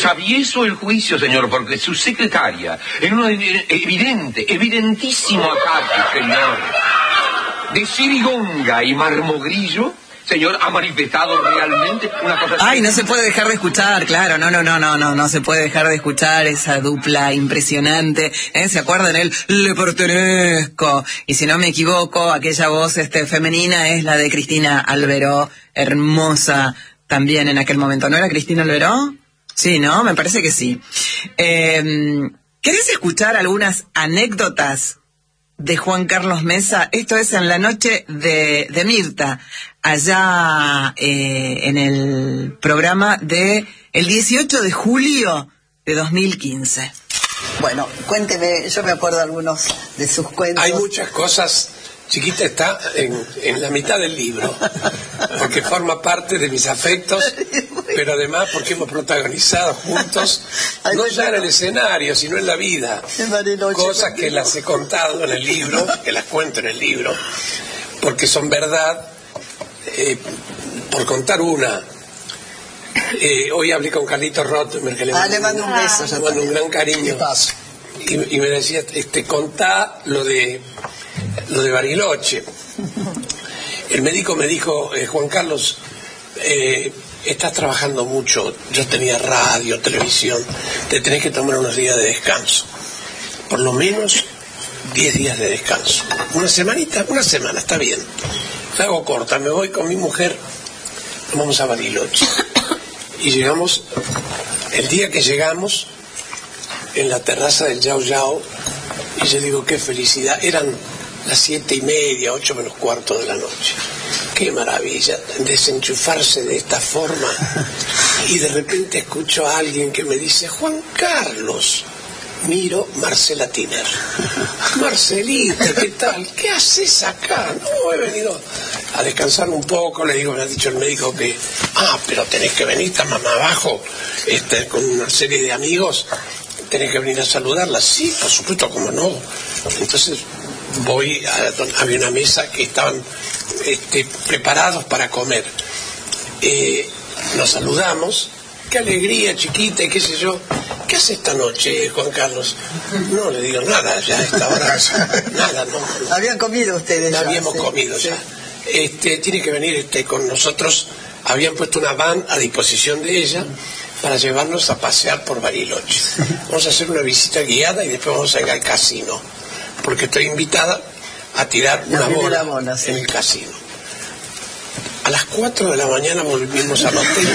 Travieso el juicio, señor, porque su secretaria, en un evidentísimo ataque, señor, de Sirigonga y Marmogrillo, señor, ha manifestado realmente una cosa... Ay, no se puede dejar de escuchar, claro, no se puede dejar de escuchar esa dupla impresionante, ¿Se acuerdan? El Le pertenezco, y si no me equivoco, aquella voz femenina es la de Cristina Alberó, hermosa también en aquel momento, ¿no era Cristina Alberó? Sí, ¿no? Me parece que sí. ¿Querés escuchar algunas anécdotas de Juan Carlos Mesa? Esto es en la noche de Mirta, allá en el programa de el 18 de julio de 2015. Bueno, cuénteme, yo me acuerdo algunos de sus cuentos. Hay muchas cosas. Chiquita está en la mitad del libro, porque forma parte de mis afectos, pero además porque hemos protagonizado juntos, no ya en el escenario, sino en la vida, cosas que las he contado en el libro, que las cuento en el libro, porque son verdad. Por contar una, hoy hablé con Carlitos Rottenberg, que le mando un beso, le mando un gran cariño, y me decía, contá lo de Bariloche. El médico me dijo, Juan Carlos, estás trabajando mucho. Yo tenía radio, televisión, te tenés que tomar unos días de descanso, por lo menos 10 días de descanso, una semana, está bien. La hago corta, me voy con mi mujer, vamos a Bariloche, y llegamos, el día que llegamos, en la terraza del Yao Yao, y yo digo, qué felicidad, eran las 7:30, 8 menos cuarto de la noche. Qué maravilla desenchufarse de esta forma. Y de repente escucho a alguien que me dice, Juan Carlos. Miro, Marcela Tiner. Marcelita, ¿qué tal? ¿Qué haces acá? No, he venido a descansar un poco. Le digo, me ha dicho el médico que, pero tenés que venir, está mamá abajo, con una serie de amigos, tenés que venir a saludarla. Sí, por supuesto, cómo no. Entonces voy, había una mesa que estaban preparados para comer. Nos saludamos, qué alegría, chiquita, y qué sé yo. ¿Qué hace esta noche, Juan Carlos? No le digo nada, ya a esta hora, nada, no. ¿Habían comido ustedes? Habíamos comido ya. Tiene que venir con nosotros, habían puesto una van a disposición de ella para llevarnos a pasear por Bariloche. Vamos a hacer una visita guiada y después vamos a ir al casino, porque estoy invitada a tirar una bola en el casino. A las 4 de la mañana volvimos al hotel.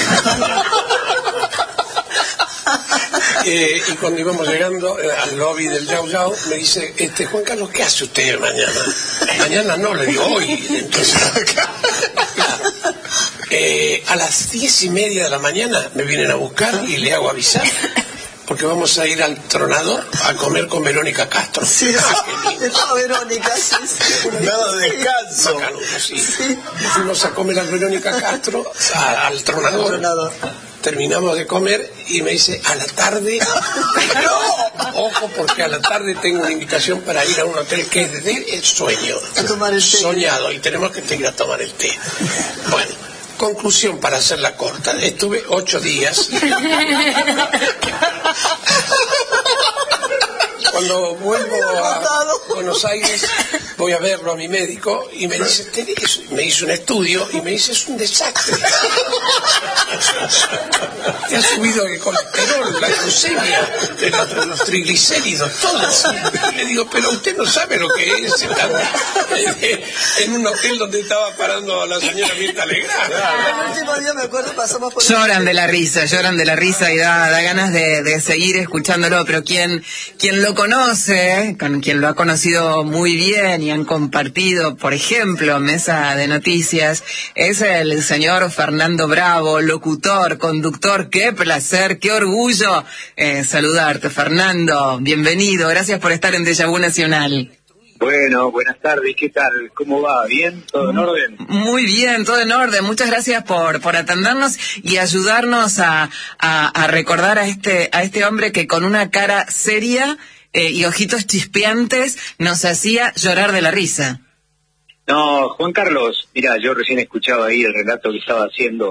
Y cuando íbamos llegando al lobby del Yao Yao, me dice, Juan Carlos, ¿qué hace usted mañana? Mañana no, le digo, hoy. Entonces, claro. A las 10:30 de la mañana me vienen a buscar y le hago avisar, porque vamos a ir al Tronador a comer con Verónica Castro. Sí, está Verónica, sí. Nada de descanso. Sí. Fuimos a comer a Verónica Castro, al Tronador. Terminamos de comer y me dice, a la tarde, no, ojo, porque a la tarde tengo una invitación para ir a un hotel que es de sueño, a tomar el té. Soñado, y tenemos que ir a tomar el té. Bueno, conclusión, para hacerla corta, estuve 8 días. Cuando vuelvo a Buenos Aires, voy a verlo a mi médico y me dice, me hizo un estudio y me dice, es un desastre. Te ha subido el colesterol, la glucemia, los triglicéridos, todo. Y le digo, pero usted no sabe lo que es estar en un hotel donde estaba parando a la señora Mirta Legrand. El último día me acuerdo, pasamos por... Lloran de la risa y da ganas de seguir escuchándolo, pero quien lo conoce, con quien lo ha conocido muy bien y han compartido, por ejemplo, mesa de noticias, es el señor Fernando Bravo, locutor, conductor. Qué placer, qué orgullo saludarte, Fernando. Bienvenido, gracias por estar en Déjà Vu Nacional. Bueno, buenas tardes, ¿qué tal? ¿Cómo va? ¿Bien? ¿Todo en orden? Muy bien, todo en orden. Muchas gracias por atendernos y ayudarnos a recordar a este hombre que con una cara seria y ojitos chispeantes nos hacía llorar de la risa. No, Juan Carlos, mira, yo recién escuchaba ahí el relato que estaba haciendo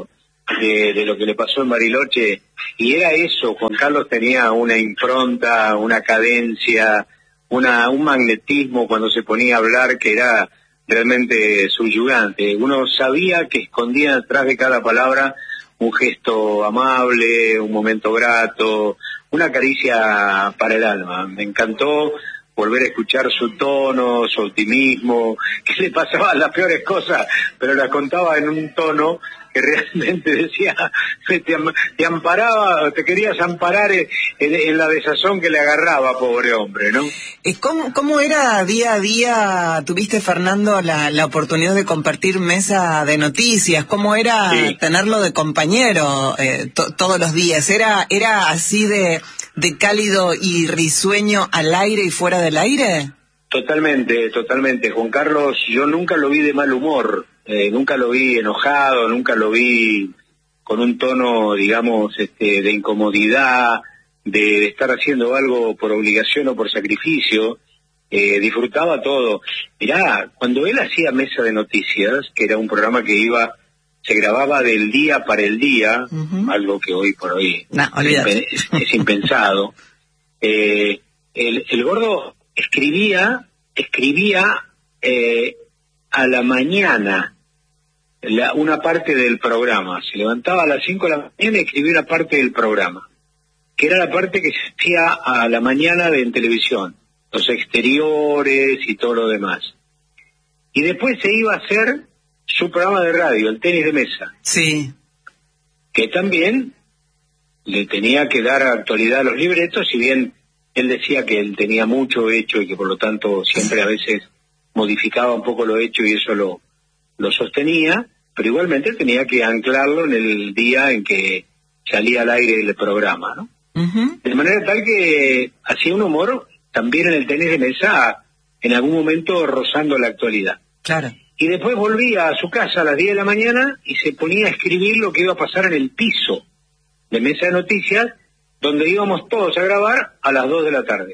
de lo que le pasó en Bariloche, y era eso. Juan Carlos tenía una impronta, una cadencia, un magnetismo cuando se ponía a hablar que era realmente subyugante. Uno sabía que escondía detrás de cada palabra un gesto amable, un momento grato, una caricia para el alma. Me encantó volver a escuchar su tono, su optimismo, que le pasaban las peores cosas, pero las contaba en un tono que realmente decía, te amparaba, te querías amparar en la desazón que le agarraba, pobre hombre, ¿no? ¿Cómo era día a día? Tuviste, Fernando, la oportunidad de compartir mesa de noticias. ¿Cómo era tenerlo de compañero todos los días? ¿Era así de cálido y risueño al aire y fuera del aire? Totalmente. Juan Carlos, yo nunca lo vi de mal humor, nunca lo vi enojado, nunca lo vi con un tono, digamos, de incomodidad, de estar haciendo algo por obligación o por sacrificio. Disfrutaba todo. Mirá, cuando él hacía Mesa de Noticias, que era un programa que se grababa del día para el día, algo que hoy por hoy es impensado. El gordo escribía a la mañana una parte del programa. Se levantaba a las 5 de la mañana y escribía una parte del programa, que era la parte que se hacía a la mañana en televisión, los exteriores y todo lo demás. Y después se iba a hacer su programa de radio, el tenis de mesa. Sí. Que también le tenía que dar actualidad a los libretos, si bien él decía que él tenía mucho hecho y que por lo tanto siempre a veces modificaba un poco lo hecho y eso lo sostenía, pero igualmente tenía que anclarlo en el día en que salía al aire el programa, ¿no? De manera tal que hacía un humor también en el tenis de mesa, en algún momento rozando la actualidad. Claro. Y después volvía a su casa a las 10 de la mañana y se ponía a escribir lo que iba a pasar en el piso de Mesa de Noticias, donde íbamos todos a grabar a las 2 de la tarde.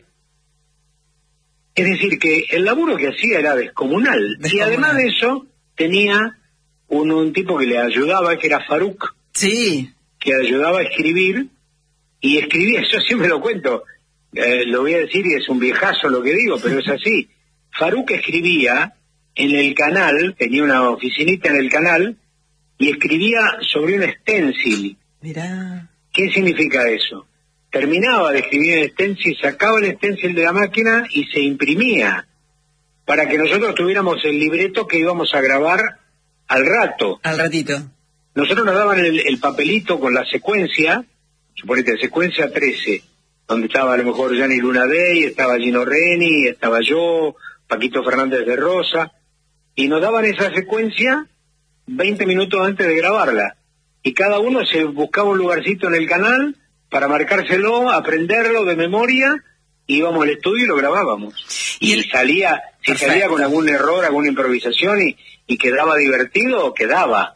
Es decir, que el laburo que hacía era descomunal. Y además de eso, tenía un tipo que le ayudaba, que era Faruk. Sí. Que ayudaba a escribir, y escribía, yo siempre lo cuento, lo voy a decir y es un viejazo lo que digo, pero es así. Faruk escribía en el canal, tenía una oficinita en el canal, y escribía sobre un stencil. Mirá. ¿Qué significa eso? Terminaba de escribir el stencil, sacaba el stencil de la máquina y se imprimía, para que nosotros tuviéramos el libreto que íbamos a grabar al rato. Al ratito. Nosotros nos daban el papelito con la secuencia, suponete, secuencia 13, donde estaba a lo mejor Gianni Lunadei, estaba Gino Reni, estaba yo, Paquito Fernández de Rosa, y nos daban esa secuencia 20 minutos antes de grabarla. Y cada uno se buscaba un lugarcito en el canal para marcárselo, aprenderlo de memoria, íbamos al estudio y lo grabábamos. Y salía, si salía con algún error, alguna improvisación y quedaba divertido, quedaba.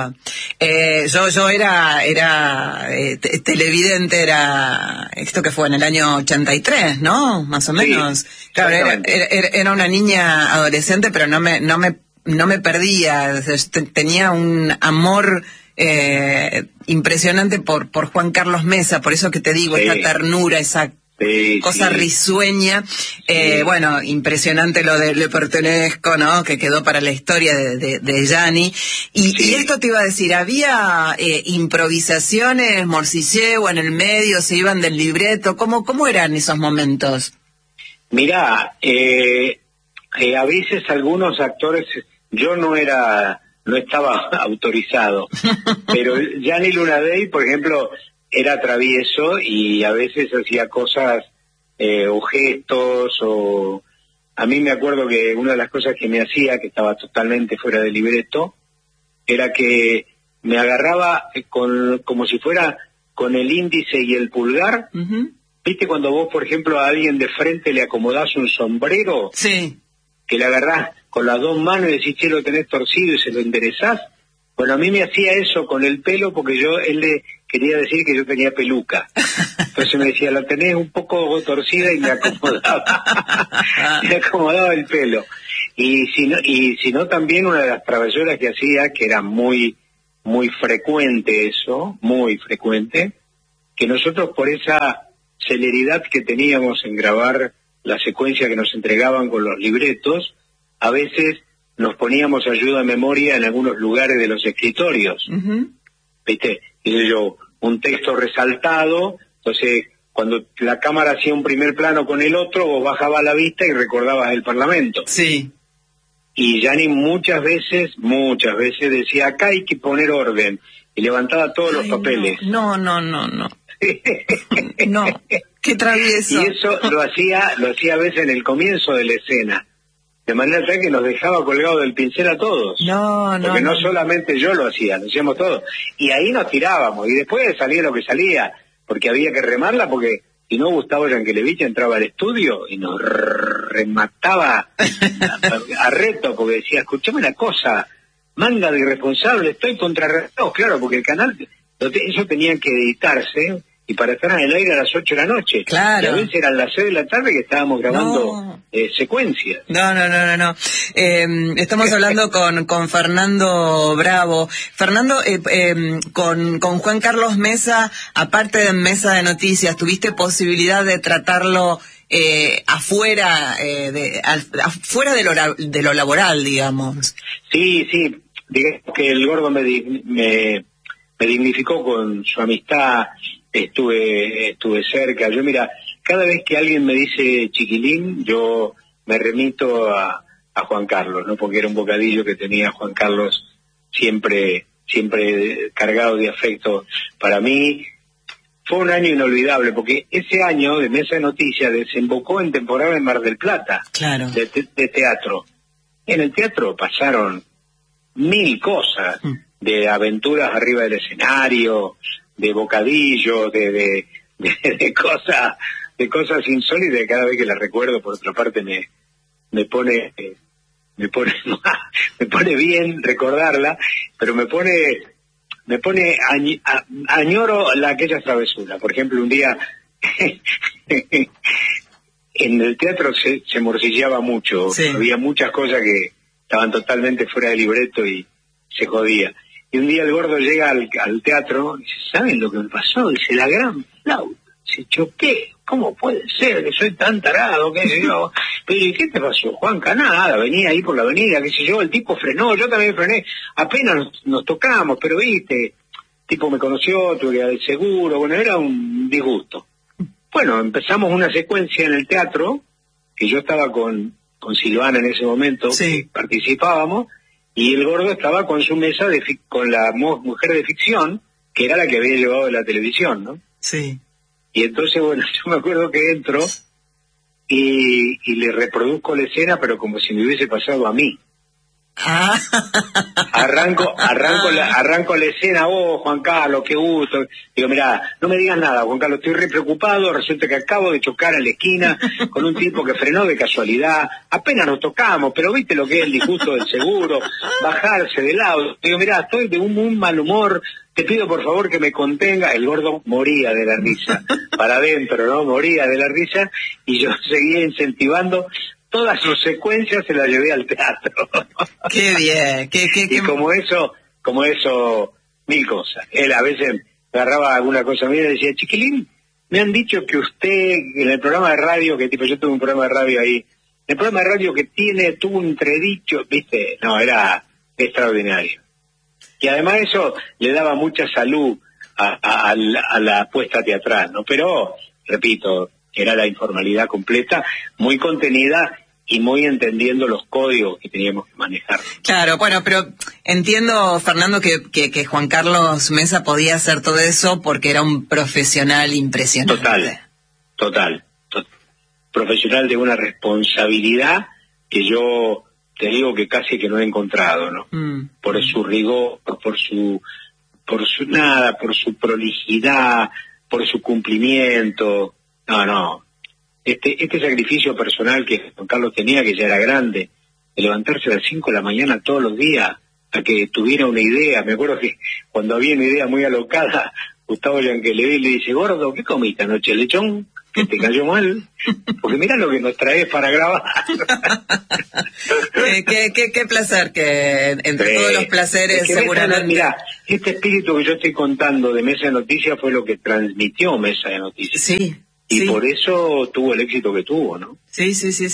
Yo era televidente, era esto que fue en el año 83, ¿no? Más o menos. Sí, claro, era una niña adolescente, pero no me perdía. Tenía un amor impresionante por Juan Carlos Mesa, por eso que te digo, esta ternura, esa cosa risueña. Bueno, impresionante lo de Le Pertenezco, ¿no? Que quedó para la historia de Gianni. Y esto te iba a decir, ¿había improvisaciones, morcilleo en el medio, se iban del libreto? ¿Cómo eran esos momentos? Mirá, a veces algunos actores, yo no estaba autorizado, pero Gianni Lunadei, por ejemplo, era travieso y a veces hacía cosas o gestos, o a mí me acuerdo que una de las cosas que me hacía, que estaba totalmente fuera de libreto, era que me agarraba como si fuera con el índice y el pulgar. ¿Viste cuando vos, por ejemplo, a alguien de frente le acomodás un sombrero? Sí. Que le agarrás con las dos manos y decís, che, lo tenés torcido y se lo enderezás. Bueno, a mí me hacía eso con el pelo porque él le quería decir que yo tenía peluca. Entonces me decía, la tenés un poco torcida, y me acomodaba el pelo. Y si no también una de las travesuras que hacía, que era muy muy frecuente eso, muy frecuente, que nosotros por esa celeridad que teníamos en grabar la secuencia que nos entregaban con los libretos, a veces nos poníamos ayuda a memoria en algunos lugares de los escritorios. ¿Viste? Y yo, un texto resaltado, entonces cuando la cámara hacía un primer plano con el otro, vos bajabas la vista y recordabas el Parlamento. Sí. Y Gianni muchas veces decía, acá hay que poner orden, y levantaba todos los papeles. No. No, qué travieso. Y eso lo hacía a veces en el comienzo de la escena, de manera tal que nos dejaba colgado del pincel a todos. Porque no solamente yo lo hacía, lo hacíamos todos. Y ahí nos tirábamos, y después salía lo que salía, porque había que remarla, porque si no, Gustavo Yankelevich entraba al estudio y nos remataba a reto, porque decía, escuchame una cosa, manga de irresponsable, estoy contrarrestados, claro, porque el canal, eso tenían que editarse, y para estar en el aire a las 8 de la noche. Claro. Y a veces eran las 6 de la tarde que estábamos grabando secuencias. No. Estamos hablando con Fernando Bravo. Fernando, con Juan Carlos Mesa, aparte de Mesa de Noticias, ¿tuviste posibilidad de tratarlo afuera de lo laboral, digamos? Sí, digamos que el Gordo me dignificó con su amistad. Estuve cerca. Yo, mira, cada vez que alguien me dice chiquilín, yo me remito a Juan Carlos, ¿no? Porque era un bocadillo que tenía Juan Carlos siempre cargado de afecto para mí. Fue un año inolvidable, porque ese año de Mesa de Noticias desembocó en temporada en Mar del Plata. Claro. De teatro. En el teatro pasaron 1000 cosas, de aventuras arriba del escenario, de bocadillos, de cosas insólitas. Cada vez que las recuerdo, por otra parte, me pone bien recordarla, pero me pone añoro aquellas travesuras. Por ejemplo, un día en el teatro se morcilleaba mucho, había muchas cosas que estaban totalmente fuera de libreto y se jodía. Y un día el Gordo llega al teatro y dice, ¿saben lo que me pasó? Dice, la gran flauta, se choqué. ¿Cómo puede ser que soy tan tarado? ¿Qué sé yo? Pero ¿y qué te pasó, Juanca? Nada, venía ahí por la avenida, qué sé yo, el tipo frenó, yo también frené, apenas nos tocamos, pero viste, el tipo me conoció, tuve que dar el seguro, bueno, era un disgusto. Bueno, empezamos una secuencia en el teatro, que yo estaba con Silvana en ese momento, que participábamos, y el Gordo estaba con su mesa con la mujer de ficción, que era la que había llevado de la televisión, ¿no? Sí. Y entonces, bueno, yo me acuerdo que entro y le reproduzco la escena, pero como si me hubiese pasado a mí. Arranco la escena, Juan Carlos, qué gusto. Digo, mirá, no me digas nada, Juan Carlos, estoy re preocupado, resulta que acabo de chocar en la esquina con un tipo que frenó de casualidad, apenas nos tocamos, pero viste lo que es el disgusto del seguro, bajarse del auto. Digo, mirá, estoy de un mal humor, te pido por favor que me contenga. El Gordo moría de la risa, para adentro, ¿no? Moría de la risa, y yo seguía incentivando. Todas sus secuencias se las llevé al teatro. ¡Qué bien! Y como eso, 1000 cosas. Él a veces agarraba alguna cosa mía y decía, chiquilín, me han dicho que usted, en el programa de radio, que tipo yo tuve un programa de radio ahí, el programa de radio que tuvo un entredicho, viste, no, era extraordinario. Y además eso le daba mucha salud a la puesta teatral, ¿no? Pero, repito, era la informalidad completa, muy contenida y muy entendiendo los códigos que teníamos que manejar. Claro, bueno, pero entiendo, Fernando, que Juan Carlos Mesa podía hacer todo eso porque era un profesional impresionante. Total. Profesional de una responsabilidad que yo te digo que casi que no he encontrado, ¿no? Por su rigor, por su prolijidad, por su cumplimiento. No. Este sacrificio personal que Juan Carlos tenía, que ya era grande, de levantarse a las 5 de la mañana todos los días, a que tuviera una idea. Me acuerdo que cuando había una idea muy alocada, Gustavo Yankelevich le dice, Gordo, ¿qué comiste anoche? ¿Lechón? que te cayó mal, porque mira lo que nos traes para grabar. Qué placer, que entre todos los placeres seguramente... Mira, este espíritu que yo estoy contando de Mesa de Noticias fue lo que transmitió Mesa de Noticias. Sí. Y por eso tuvo el éxito que tuvo, ¿no? Sí.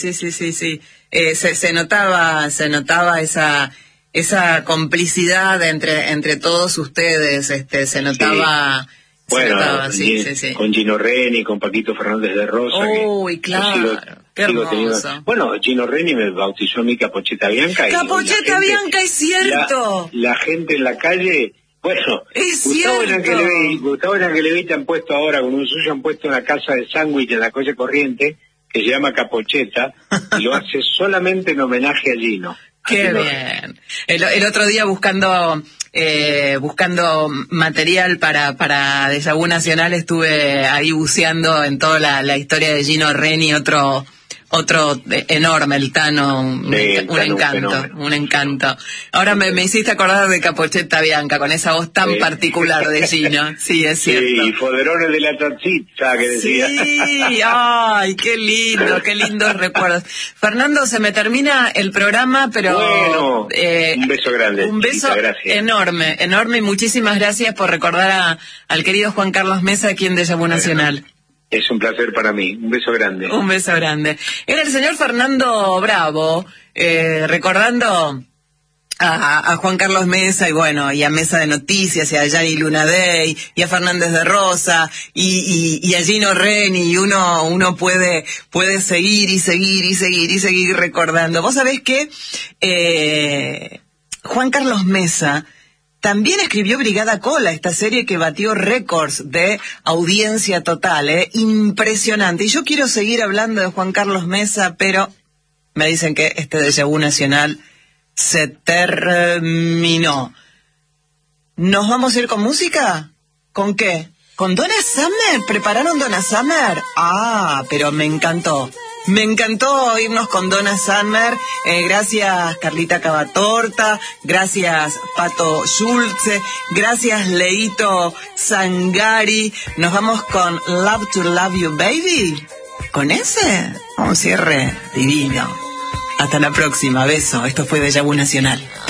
Se notaba esa complicidad entre todos ustedes, se notaba... Sí. Bueno, sí. Con Gino Reni, con Paquito Fernández de Rosa. Uy, claro, qué hermoso. Bueno, Gino Reni me bautizó mi Capocheta Bianca. Capocheta Bianca, es cierto. La gente en la calle, bueno, es Gustavo Yankelevich han puesto ahora, con un suyo han puesto una casa de sándwich en la calle Corriente, que se llama Capocheta, y lo hace solamente en homenaje a Gino. Qué bien. El otro día buscando material para Déjà Vu Nacional, estuve ahí buceando en toda la historia de Gino Reni, otro enorme, el Tano, un encanto. Ahora me hiciste acordar de Capocheta Bianca, con esa voz tan particular de Gino. Sí, es cierto. Sí, y Foderone de la Tancita, que decía. Sí, ay, qué lindos recuerdos. Fernando, se me termina el programa, pero... Bueno, un beso grande. Un beso enorme, y muchísimas gracias por recordar al querido Juan Carlos Mesa aquí en Déjà Vu Nacional. Es un placer para mí. Un beso grande. Un beso grande. Era el señor Fernando Bravo, recordando a Juan Carlos Mesa, y a Mesa de Noticias, y a Yanni Lunadei, y a Fernández de Rosa, y a Gino Reni, y uno puede seguir recordando. Vos sabés que Juan Carlos Mesa también escribió Brigada Cola, esta serie que batió récords de audiencia total, impresionante. Y yo quiero seguir hablando de Juan Carlos Mesa, pero me dicen que este Déjà Vu Nacional se terminó. ¿Nos vamos a ir con música? ¿Con qué? ¿Con Donna Summer? ¿Prepararon Donna Summer? Ah, pero me encantó. Me encantó irnos con Donna Summer. Gracias Carlita Cavatorta, gracias Pato Schulze, gracias Leito Sangari. Nos vamos con Love to Love You Baby. Con ese, un cierre divino. Hasta la próxima, beso. Esto fue Déjà Vu Nacional.